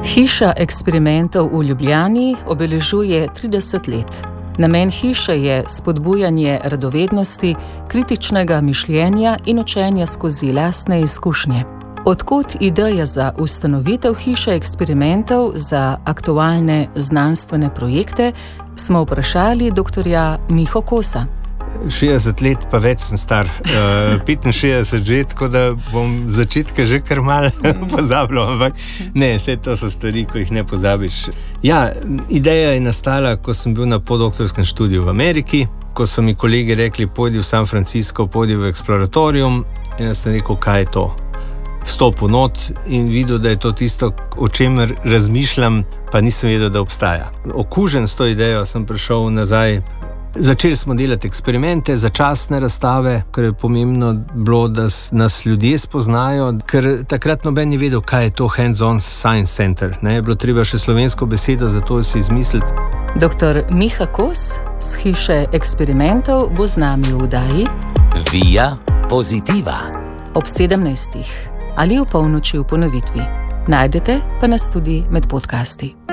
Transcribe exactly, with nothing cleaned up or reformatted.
Hiša eksperimentov v Ljubljani obeležuje trideset let. Namen hiše je spodbujanje radovednosti, kritičnega mišljenja in učenja skozi lastne izkušnje. Odkot ideja za ustanovitev hiše eksperimentov za aktualne znanstvene projekte, smo vprašali doktorja Miho Kosa. šestdeset let, pa več sem star, uh, petinšestdeset že, tako da bom začetke že kar malo pozabljal, ampak ne, vse to so stvari, ko jih ne pozabiš. Ja, ideja je nastala, ko sem bil na podoktorskem študiju v Ameriki, ko so mi kolegi rekli, pojdi v San Francisco, pojdi v Exploratorium, in jaz sem rekel, kaj je to? Stopil not in videl, da je to tisto, o čemer razmišljam, pa nisem vedel, da obstaja. Okužen s to idejo sem prišel nazaj. Začeli smo delati eksperimente, začasne razstave, ker je pomembno bilo, da nas ljudje spoznajo, ker takrat noben ni vedel, kaj je to Hands-on Science Center. Ne, je bilo treba še slovensko besedo za to si izmisliti. Doktor Miha Kos z hiše eksperimentov bo z nami v oddaji Via Positiva ob sedemnajstih ali v polnoči v ponovitvi. Najdete pa nas tudi med podcasti.